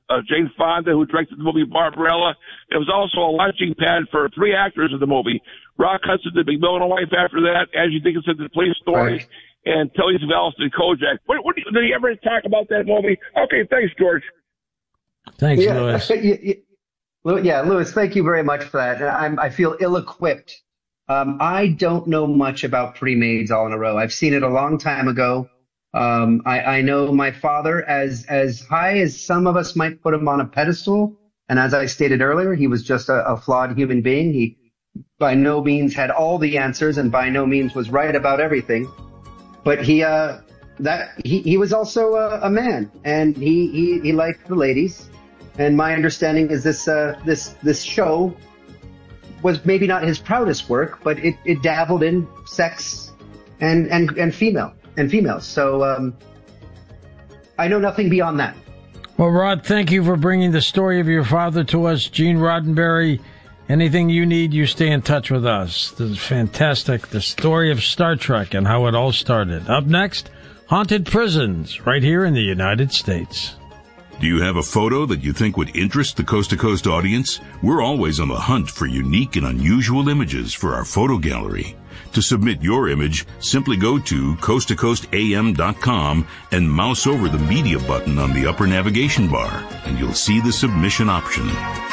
Jane Fonda, who directed the movie Barbarella. It was also a launching pad for 3 actors in the movie. Rock Hudson did McMillan and Wife after that. Angie Dickinson did Police Story. Right. And Telly Savalas did Kojak. Did he ever talk about that movie? Okay, thanks, George. Thanks, Louis. Louis, thank you very much for that. I feel ill-equipped. I don't know much about Pre-Mades All in a Row. I've seen it a long time ago. I know my father, as high as some of us might put him on a pedestal, and as I stated earlier, he was just a flawed human being. He by no means had all the answers and by no means was right about everything. But he was also a man, and he liked the ladies. And my understanding is this show was maybe not his proudest work, but it dabbled in sex and females. So I know nothing beyond that. Well, Rod, thank you for bringing the story of your father to us. Gene Roddenberry, anything you need, you stay in touch with us. This is fantastic. The story of Star Trek and how it all started. Up next, haunted prisons right here in the United States. Do you have a photo that you think would interest the Coast to Coast audience? We're always on the hunt for unique and unusual images for our photo gallery. To submit your image, simply go to coasttocoastam.com and mouse over the media button on the upper navigation bar, and you'll see the submission option.